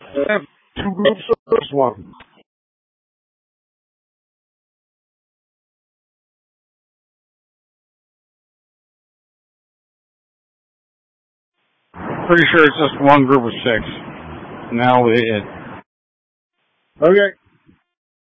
Have two groups or just one? Pretty sure it's just one group of six. And that'll be it. Okay.